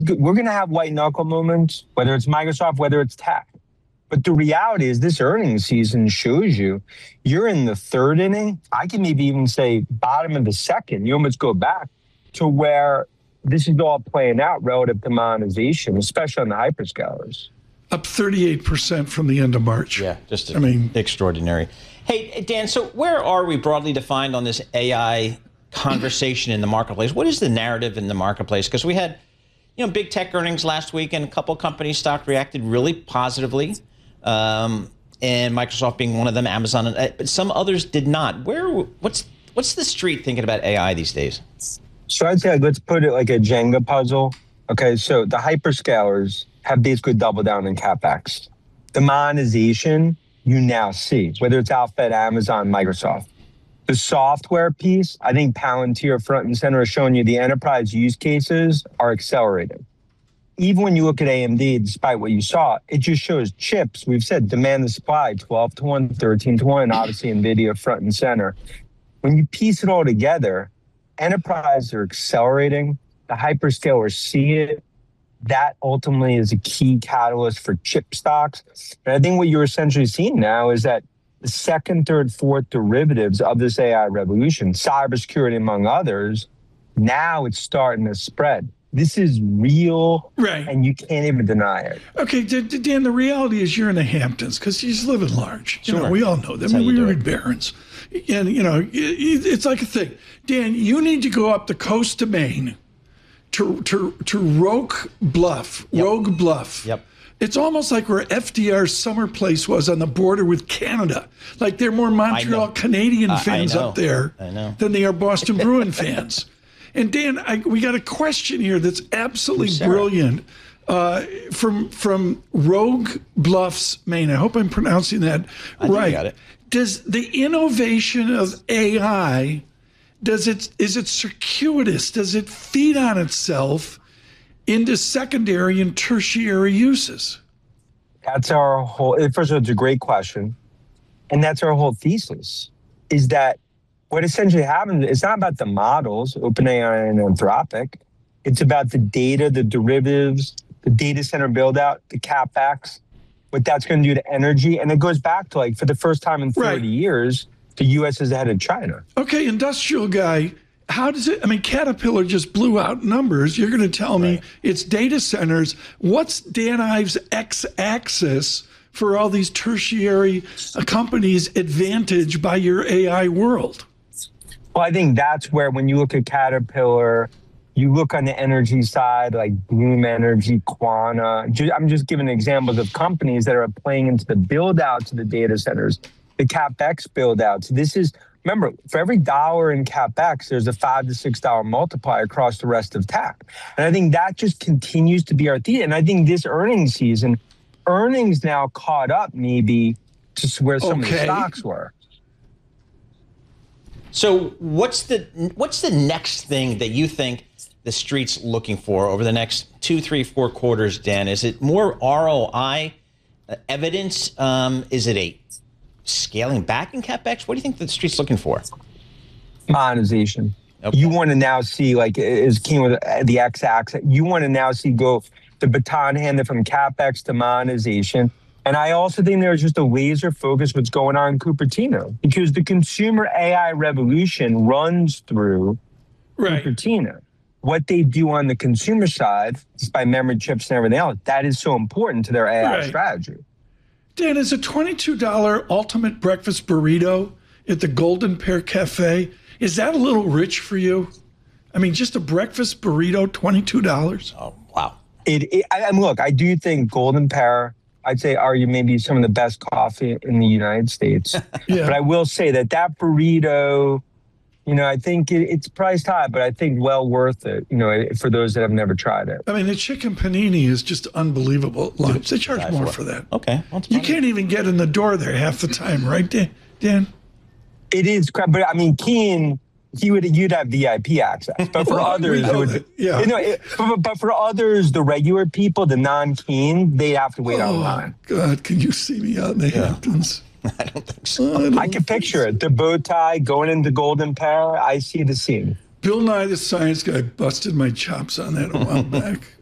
we're going to have white knuckle moments, whether it's Microsoft, whether it's tech. But the reality is this earnings season shows you're in the third inning. I can maybe even say bottom of the second. You almost go back to where this is all playing out relative to monetization, especially on the hyperscalers. Up 38% from the end of March. Yeah, just extraordinary. Hey, Dan, so where are we broadly defined on this AI conversation in the marketplace? What is the narrative in the marketplace? Because we had, big tech earnings last week, and a couple of companies' stock reacted really positively. And Microsoft being one of them, Amazon, but some others did not. What's the street thinking about AI these days? So I'd say let's put it like a Jenga puzzle. Okay, so the hyperscalers have basically doubled down in CapEx. The monetization you now see, whether it's Alphabet, Amazon, Microsoft. The software piece, I think Palantir front and center is showing you the enterprise use cases are accelerating. Even when you look at AMD, despite what you saw, it just shows chips. We've said demand and supply, 12 to 1, 13 to 1, obviously NVIDIA front and center. When you piece it all together, enterprises are accelerating. The hyperscalers see it. That ultimately is a key catalyst for chip stocks. And I think what you're essentially seeing now is that the second, third, fourth derivatives of this AI revolution, cybersecurity among others, now it's starting to spread. This is real, right? And you can't even deny it. Okay, Dan, the reality is you're in the Hamptons because you live in large. Sure. We all know that. I mean, we were in Barron's. And, it's like a thing. Dan, you need to go up the coast of Maine to Rogue Bluff. Yep. Rogue Bluff. Yep. It's almost like where FDR's summer place was on the border with Canada. Like they're more Montreal Canadian fans up there than they are Boston Bruin fans. And Dan, we got a question here that's absolutely brilliant from Rogue Bluffs, Maine. I hope I'm pronouncing that right. You got it. Does the innovation of AI, is it circuitous? Does it feed on itself into secondary and tertiary uses? That's our whole, first of all, it's a great question. And that's our whole thesis, is that what essentially happens, it's not about the models, OpenAI and Anthropic. It's about the data, the derivatives, the data center build out, the CapEx, what that's going to do to energy. And it goes back to like, for the first time in 30 years, the US is ahead of China. Okay, industrial guy, how does it, Caterpillar just blew out numbers. You're going to tell me it's data centers. What's Dan Ives' x-axis for all these tertiary companies' advantage by your AI world? Well, I think that's where, when you look at Caterpillar, you look on the energy side, like Bloom Energy, Quanta. I'm just giving examples of companies that are playing into the build-outs of the data centers, the CapEx build-outs. This is, remember, for every dollar in CapEx, there's a $5 to $6 multiplier across the rest of tech. And I think that just continues to be our theme. And I think this earnings season, earnings now caught up maybe to where some of the stocks were. So what's the next thing that you think the street's looking for over the next 2, 3, 4 quarters, Dan? Is it more ROI evidence? Is it a scaling back in CapEx? What do you think the street's looking for? Monetization. Okay. You want to now see, like, is King with the x-axis, you want to now see go the baton handed from CapEx to monetization. And I also think there's just a laser focus what's going on in Cupertino, because the consumer AI revolution runs through Cupertino. What they do on the consumer side, just by memory chips and everything else, that is so important to their AI strategy. Dan, is a $22 ultimate breakfast burrito at the Golden Pear Cafe, is that a little rich for you? I mean, just a breakfast burrito, $22? Oh, wow. Look, I do think Golden Pear, I'd say, are maybe some of the best coffee in the United States. But I will say that burrito, I think it's priced high, but I think well worth it, for those that have never tried it. I mean, the chicken panini is just unbelievable lunch. They charge more for that. Okay. You can't even get in the door there half the time, right, Dan? It is crap, but I mean, Keen, you'd have VIP access, but for others, but for others, the regular people, the non-Keen, they have to wait online. God, can you see me out in the Hamptons? I don't think so. I can picture it. The bow tie going into Golden Pear. I see the scene. Bill Nye the Science Guy busted my chops on that a while back.